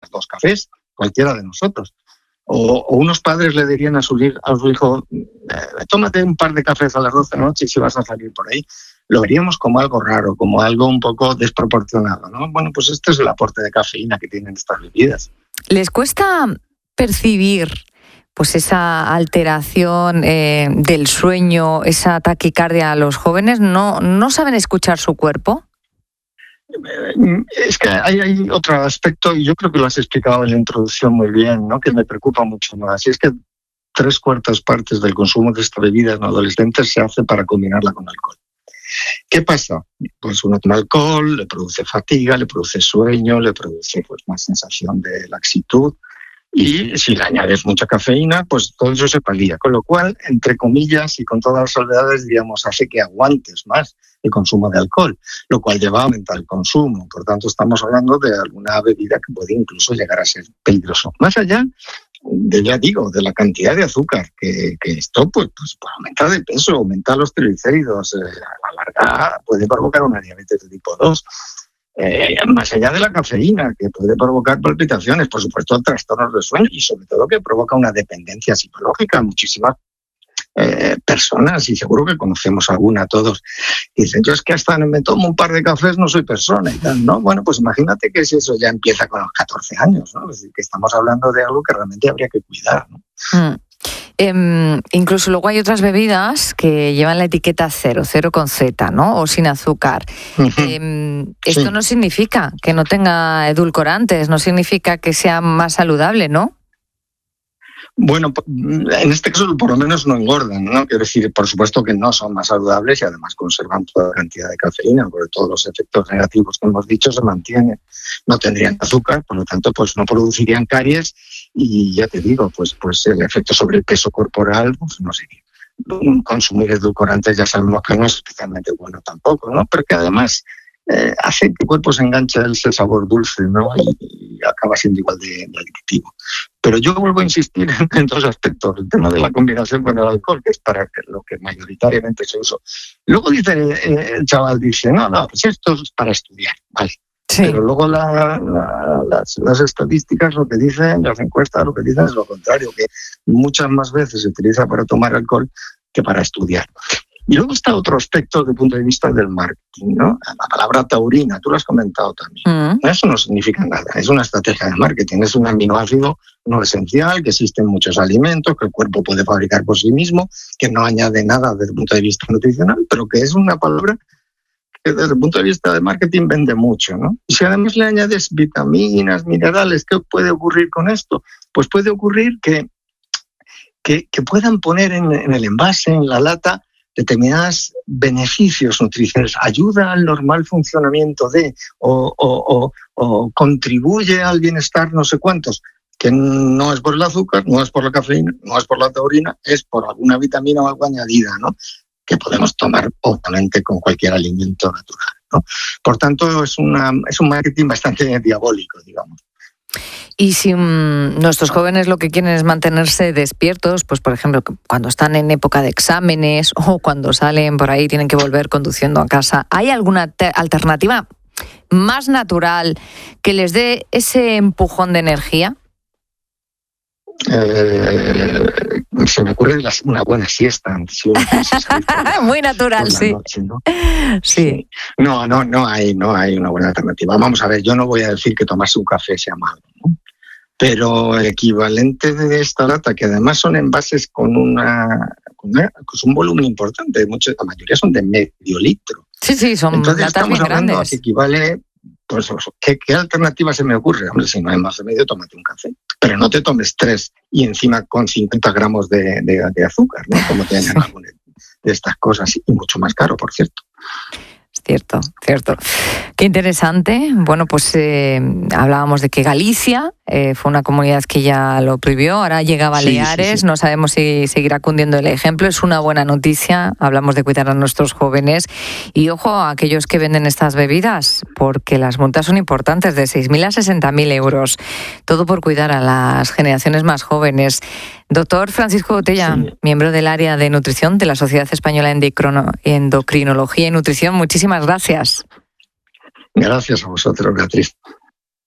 2 cafés, cualquiera de nosotros. O unos padres le dirían a su hijo, tómate un par de cafés a las 12 de la noche y si vas a salir por ahí. Lo veríamos como algo raro, como algo un poco desproporcionado, ¿no? Bueno, pues este es el aporte de cafeína que tienen estas bebidas. ¿Les cuesta percibir pues esa alteración del sueño, esa taquicardia a los jóvenes? ¿No saben escuchar su cuerpo? Es que hay otro aspecto, y yo creo que lo has explicado en la introducción muy bien, ¿no? Que me preocupa mucho más. Y es que 3/4 partes del consumo de esta bebida en adolescentes se hace para combinarla con alcohol. ¿Qué pasa? Pues uno toma alcohol, le produce fatiga, le produce sueño, le produce pues más sensación de laxitud. Y si le añades mucha cafeína, pues todo eso se palía. Con lo cual, entre comillas y con todas las salvedades, digamos, hace que aguantes más el consumo de alcohol, lo cual lleva a aumentar el consumo. Por tanto, estamos hablando de alguna bebida que puede incluso llegar a ser peligroso. Más allá de, ya digo, de la cantidad de azúcar, que esto pues aumenta de peso, aumenta los triglicéridos, a la larga puede provocar una diabetes de tipo 2. Más allá de la cafeína, que puede provocar palpitaciones, por supuesto, trastornos de sueño y sobre todo que provoca una dependencia psicológica. Muchísimas personas, y seguro que conocemos alguna todos, dicen, yo es que hasta me tomo un par de cafés no soy persona y tal, ¿no? Bueno, pues imagínate que si eso ya empieza con los 14 años, ¿no? Es decir, que estamos hablando de algo que realmente habría que cuidar, ¿no? Incluso luego hay otras bebidas que llevan la etiqueta 0 con Z, ¿no? O sin azúcar. Esto Sí. no significa que no tenga edulcorantes, no significa que sea más saludable, ¿no? Bueno, en este caso por lo menos no engordan, ¿no? Quiero decir, por supuesto que no son más saludables y además conservan toda la cantidad de cafeína, porque todos los efectos negativos que hemos dicho se mantienen. No tendrían azúcar, por lo tanto, pues no producirían caries y ya te digo, pues el efecto sobre el peso corporal, pues no sería. Consumir edulcorantes ya sabemos que no es especialmente bueno tampoco, ¿no? Porque además hace que el cuerpo se enganche a ese sabor dulce, ¿no? Y acaba siendo igual de adictivo. Pero yo vuelvo a insistir en 2 aspectos. El tema de la combinación con el alcohol, que es para lo que mayoritariamente se usa. Luego dice el chaval, dice, no, pues esto es para estudiar, vale. Sí. Pero luego las estadísticas lo que dicen, las encuestas lo que dicen es lo contrario, que muchas más veces se utiliza para tomar alcohol que para estudiar. Y luego está otro aspecto desde el punto de vista del marketing, ¿no? La palabra taurina, tú lo has comentado también. Eso no significa nada, es una estrategia de marketing, es un aminoácido no esencial, que existe en muchos alimentos, que el cuerpo puede fabricar por sí mismo, que no añade nada desde el punto de vista nutricional, pero que es una palabra que desde el punto de vista de marketing vende mucho, ¿no? Y si además le añades vitaminas, minerales, ¿qué puede ocurrir con esto? Pues puede ocurrir que puedan poner en el envase, en la lata, determinados beneficios nutricionales, ayuda al normal funcionamiento de, o contribuye al bienestar no sé cuántos, que no es por el azúcar, no es por la cafeína, no es por la taurina, es por alguna vitamina o algo añadida, ¿no? Que podemos tomar obviamente con cualquier alimento natural, ¿no? Por tanto, es un marketing bastante diabólico, digamos. Y si nuestros jóvenes lo que quieren es mantenerse despiertos, pues por ejemplo, cuando están en época de exámenes o cuando salen por ahí tienen que volver conduciendo a casa, ¿hay alguna alternativa más natural que les dé ese empujón de energía? Se me ocurre una buena siesta antes. Muy natural, sí. Noche, ¿no? Sí. No hay una buena alternativa. Vamos a ver, yo no voy a decir que tomarse un café sea malo, ¿no? Pero el equivalente de esta lata, que además son envases con un volumen importante, la mayoría son de medio litro. Sí, son entonces latas estamos bien hablando grandes. Que equivale, pues, ¿qué alternativa se me ocurre? Hombre, si no hay más remedio, tómate un café. Pero no te tomes 3 y encima con 50 gramos de azúcar, ¿no? Como tienen algunas de estas cosas, y mucho más caro, por cierto. Cierto. Qué interesante. Bueno, pues hablábamos de que Galicia fue una comunidad que ya lo prohibió, ahora llega a Baleares, sí. No sabemos si seguirá cundiendo el ejemplo, es una buena noticia, hablamos de cuidar a nuestros jóvenes y ojo a aquellos que venden estas bebidas, porque las multas son importantes, de 6.000 a 60.000 euros, todo por cuidar a las generaciones más jóvenes. Doctor Francisco Botella, miembro del área de nutrición de la Sociedad Española de Endocrinología y Nutrición, muchísimas gracias. Gracias a vosotros, Beatriz.